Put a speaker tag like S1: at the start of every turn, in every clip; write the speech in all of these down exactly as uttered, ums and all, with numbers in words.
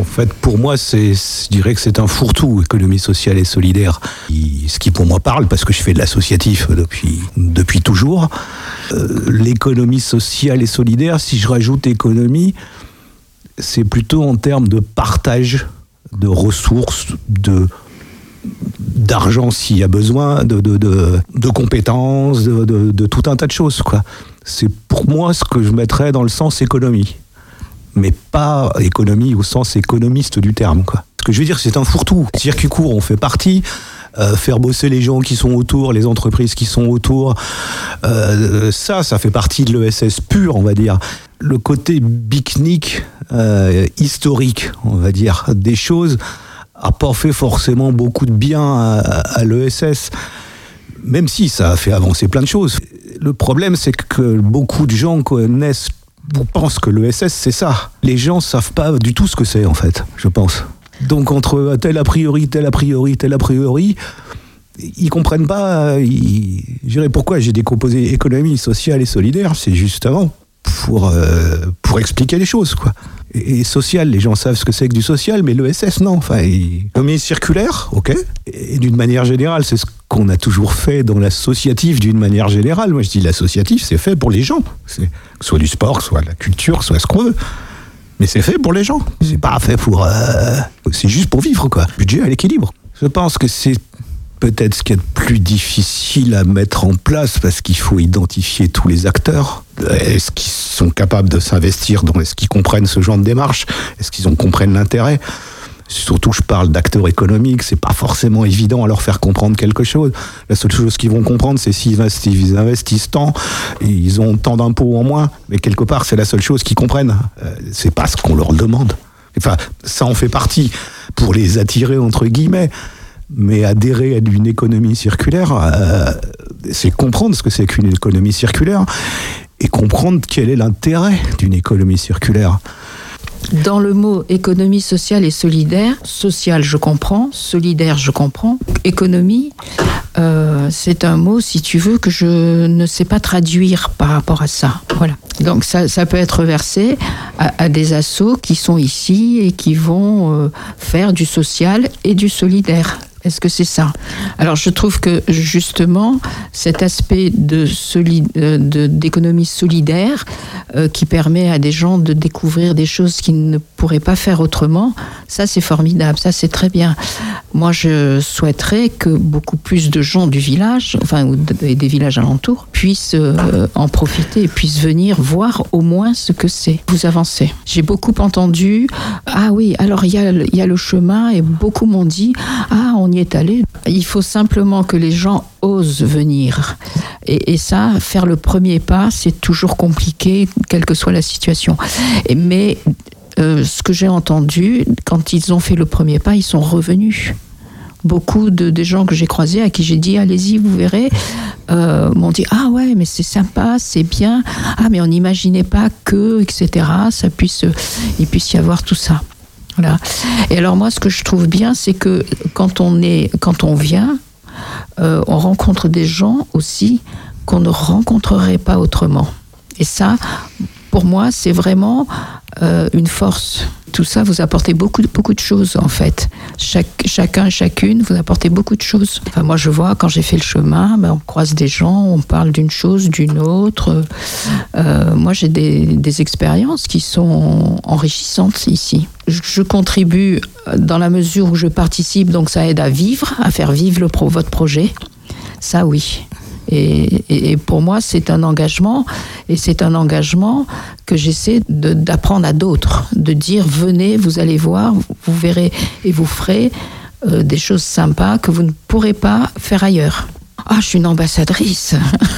S1: En fait, pour moi, c'est, je dirais que c'est un fourre-tout, économie sociale et solidaire. Ce qui pour moi parle, parce que je fais de l'associatif depuis, depuis toujours. Euh, l'économie sociale et solidaire, si je rajoute économie, c'est plutôt en termes de partage de ressources, de, d'argent s'il y a besoin, de, de, de, de compétences, de, de, de tout un tas de choses, quoi. C'est pour moi ce que je mettrais dans le sens économie. Mais pas économie au sens économiste du terme, quoi. Ce que je veux dire, c'est un fourre-tout. Circuit court, on fait partie. Euh, faire bosser les gens qui sont autour, les entreprises qui sont autour, euh, ça, ça fait partie de l'E S S pur, on va dire. Le côté pique-nique, euh, historique, on va dire, des choses, a pas fait forcément beaucoup de bien à, à l'E S S, même si ça a fait avancer plein de choses. Le problème, c'est que beaucoup de gens connaissent ou pensent que l'E S S, c'est ça. Les gens savent pas du tout ce que c'est, en fait, je pense. Donc, entre tel a priori, tel a priori, tel a priori, ils comprennent pas. Ils... Je dirais pourquoi j'ai décomposé économie sociale et solidaire, c'est justement pour, euh, pour expliquer les choses, quoi. Et, et social, les gens savent ce que c'est que du social, mais l'E S S, non. Enfin, l'économie circulaire, ok. Et d'une manière générale, c'est ce qu'on a toujours fait dans l'associatif d'une manière générale. Moi, je dis l'associatif, c'est fait pour les gens. C'est, que ce soit du sport, que ce soit de la culture, que ce soit ce qu'on veut. Mais c'est fait pour les gens. C'est pas fait pour... Euh, c'est juste pour vivre, quoi. Budget à l'équilibre. Je pense que c'est peut-être ce qu'il y a de plus difficile à mettre en place, parce qu'il faut identifier tous les acteurs. Est-ce qu'ils sont capables de s'investir dans... Est-ce qu'ils comprennent ce genre de démarche? Est-ce qu'ils en comprennent l'intérêt? Surtout, je parle d'acteurs économiques, c'est pas forcément évident à leur faire comprendre quelque chose. La seule chose qu'ils vont comprendre, c'est s'ils investissent, ils investissent tant, ils ont tant d'impôts en moins, mais quelque part, c'est la seule chose qu'ils comprennent. Euh, c'est pas ce qu'on leur demande. Enfin, ça en fait partie pour les attirer, entre guillemets, mais adhérer à une économie circulaire, euh, c'est comprendre ce que c'est qu'une économie circulaire et comprendre quel est l'intérêt d'une économie circulaire.
S2: Dans le mot économie sociale et solidaire, social je comprends, solidaire je comprends, économie, euh, c'est un mot, si tu veux, que je ne sais pas traduire par rapport à ça. Voilà. Donc ça, ça peut être versé à, à des assos qui sont ici et qui vont euh, faire du social et du solidaire. Est-ce que c'est ça? Alors, je trouve que, justement, cet aspect de soli- de, d'économie solidaire euh, qui permet à des gens de découvrir des choses qu'ils ne pourraient pas faire autrement, ça, c'est formidable, ça, c'est très bien. Moi, je souhaiterais que beaucoup plus de gens du village, enfin, ou de, des villages alentours, puissent euh, en profiter et puissent venir voir au moins ce que c'est. Vous avancez. J'ai beaucoup entendu, ah oui, alors il y a, y a le chemin, et beaucoup m'ont dit, ah, on y est allé. Il faut simplement que les gens osent venir. Et, et ça, faire le premier pas, c'est toujours compliqué, quelle que soit la situation. Et, mais euh, ce que j'ai entendu, quand ils ont fait le premier pas, ils sont revenus. Beaucoup de, de gens que j'ai croisés, à qui j'ai dit, allez-y, vous verrez, euh, m'ont dit, ah ouais, mais c'est sympa, c'est bien. Ah, mais on n'imaginait pas que, et cetera, ça puisse, il puisse y avoir tout ça. Voilà. Et alors moi, ce que je trouve bien, c'est que quand on est, quand on vient, euh, on rencontre des gens aussi qu'on ne rencontrerait pas autrement. Et ça, pour moi, c'est vraiment euh, une force. Tout ça, vous apportez beaucoup, beaucoup de choses, en fait. Chaque, chacun, chacune, vous apportez beaucoup de choses. Enfin, moi, je vois, quand j'ai fait le chemin, ben, on croise des gens, on parle d'une chose, d'une autre. Euh, moi, j'ai des, des expériences qui sont enrichissantes ici. Je, je contribue dans la mesure où je participe, donc ça aide à vivre, à faire vivre le pro, votre projet. Ça, oui. Et, et, et pour moi, c'est un engagement, et c'est un engagement que j'essaie de, d'apprendre à d'autres, de dire venez, vous allez voir, vous verrez et vous ferez euh, des choses sympas que vous ne pourrez pas faire ailleurs. Ah, je suis une ambassadrice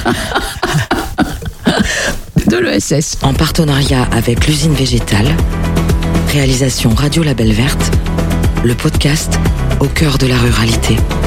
S2: de l'E S S.
S3: En partenariat avec l'usine végétale, réalisation Radio Label Verte, le podcast au cœur de la ruralité.